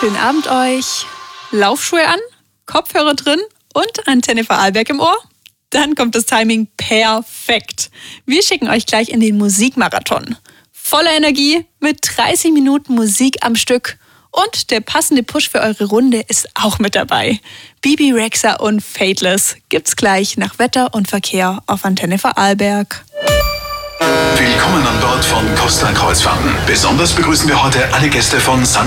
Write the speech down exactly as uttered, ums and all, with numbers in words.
schönen Abend euch. Laufschuhe an, Kopfhörer drin und Antenne Vorarlberg im Ohr? Dann kommt das Timing perfekt. Wir schicken euch gleich in den Musikmarathon. Voller Energie mit dreißig Minuten Musik am Stück. Und der passende Push für eure Runde ist auch mit dabei. Bibi Rexha und Fateless gibt's gleich nach Wetter und Verkehr auf Antenne Vorarlberg. Willkommen an Bord von Costa Kreuzfahrten. Besonders begrüßen wir heute alle Gäste von San